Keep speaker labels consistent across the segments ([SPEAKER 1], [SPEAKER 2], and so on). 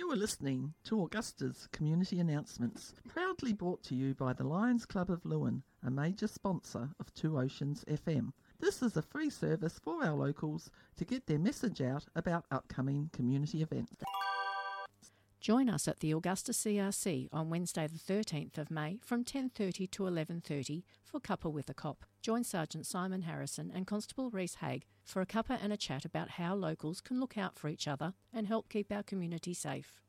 [SPEAKER 1] You are listening to Augusta's Community Announcements, proudly brought to you by the Lions Club of Lewin, a major sponsor of Two Oceans FM. This is a free service for our locals to get their message out about upcoming community events.
[SPEAKER 2] Join us at the Augusta CRC on Wednesday the 13th of May from 10:30 to 11:30 for Cuppa with a Cop. Join Sergeant Simon Harrison and Constable Reese Haig for a cuppa and a chat about how locals can look out for each other and help keep our community safe.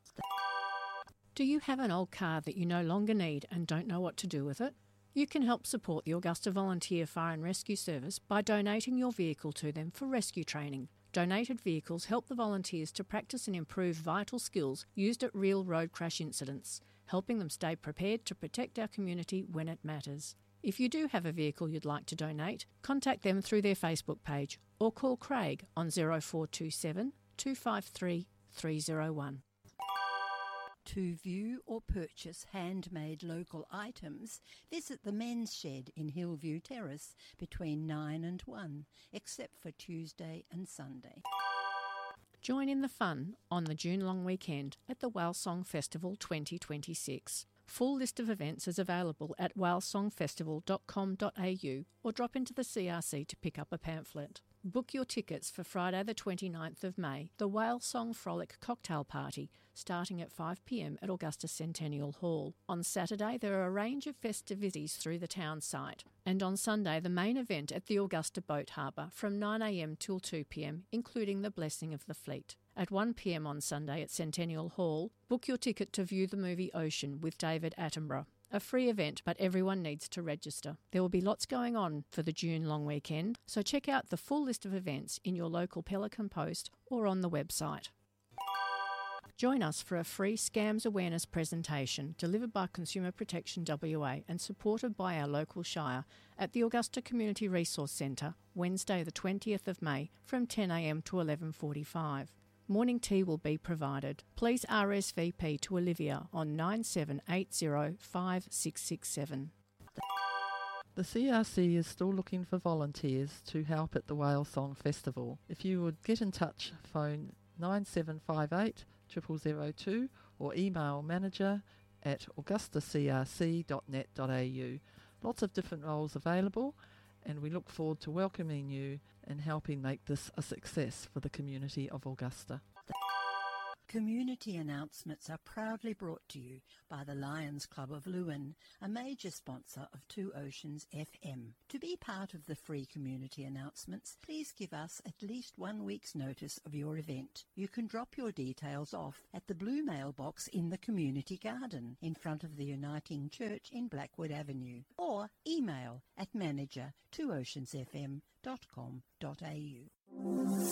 [SPEAKER 2] Do you have an old car that you no longer need and don't know what to do with it? You can help support the Augusta Volunteer Fire and Rescue Service by donating your vehicle to them for rescue training. Donated vehicles help the volunteers to practice and improve vital skills used at real road crash incidents, helping them stay prepared to protect our community when it matters. If you do have a vehicle you'd like to donate, contact them through their Facebook page or call Craig on 0427 253 301.
[SPEAKER 3] To view or purchase handmade local items, visit the Men's Shed in Hillview Terrace between 9 and 1, except for Tuesday and Sunday.
[SPEAKER 2] Join in the fun on the June long weekend at the Whale Song Festival 2026. Full list of events is available at whalesongfestival.com.au or drop into the CRC to pick up a pamphlet. Book your tickets for Friday the 29th of May, the Whale Song Frolic Cocktail Party, starting at 5 p.m. at Augusta Centennial Hall. On Saturday, there are a range of festivities through the town site. And on Sunday, the main event at the Augusta Boat Harbour from 9 a.m. till 2 p.m, including the Blessing of the Fleet. At 1 p.m. on Sunday at Centennial Hall, book your ticket to view the movie Ocean with David Attenborough. A free event, but everyone needs to register. There will be lots going on for the June long weekend, so check out the full list of events in your local Pelican Post or on the website. Join us for a free Scams Awareness presentation delivered by Consumer Protection WA and supported by our local shire at the Augusta Community Resource Centre, Wednesday the 20th of May from 10 a.m. to 11:45. Morning tea will be provided. Please RSVP to Olivia on 97805667.
[SPEAKER 1] The CRC is still looking for volunteers to help at the Whale Song Festival. If you would get in touch, phone 9758 0002 or email manager@augustacrc.net.au. Lots of different roles available, and we look forward to welcoming you and helping make this a success for the community of Augusta.
[SPEAKER 3] Community announcements are proudly brought to you by the Lions Club of Lewin, a major sponsor of Two Oceans FM. To be part of the free community announcements, please give us at least 1 week's notice of your event. You can drop your details off at the blue mailbox in the community garden in front of the Uniting Church in Blackwood Avenue, or email at manager@twooceansfm.com.au.